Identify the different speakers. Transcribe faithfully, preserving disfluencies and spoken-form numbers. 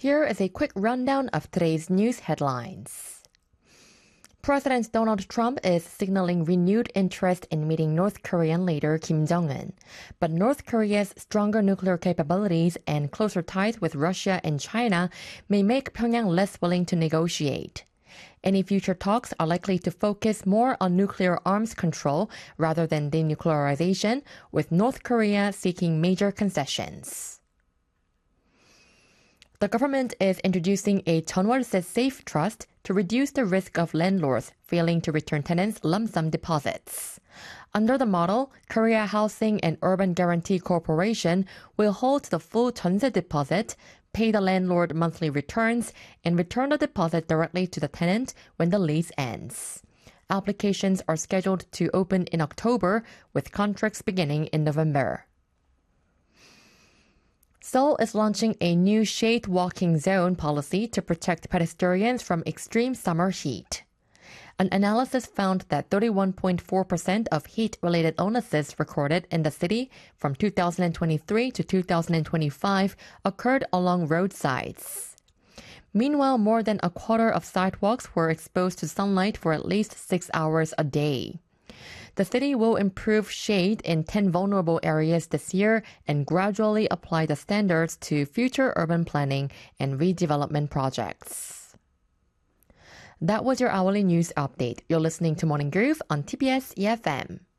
Speaker 1: Here is a quick rundown of today's news headlines. President Donald Trump is signaling renewed interest in meeting North Korean leader Kim Jong-un. But North Korea's stronger nuclear capabilities and closer ties with Russia and China may make Pyongyang less willing to negotiate. Any future talks are likely to focus more on nuclear arms control rather than denuclearization, with North Korea seeking major concessions. The government is introducing a 전월세 safe trust to reduce the risk of landlords failing to return tenants' lump sum deposits. Under the model, Korea Housing and Urban Guarantee Corporation will hold the full 전세 deposit, pay the landlord monthly returns, and return the deposit directly to the tenant when the lease ends. Applications are scheduled to open in October, with contracts beginning in November. Seoul is launching a new shade walking zone policy to protect pedestrians from extreme summer heat. An analysis found that thirty-one point four percent of heat-related illnesses recorded in the city from two thousand twenty-three to two thousand twenty-five occurred along roadsides. Meanwhile, more than a quarter of sidewalks were exposed to sunlight for at least six hours a day. The city will improve shade in ten vulnerable areas this year and gradually apply the standards to future urban planning and redevelopment projects. That was your hourly news update. You're listening to Morning Groove on T B S E F M.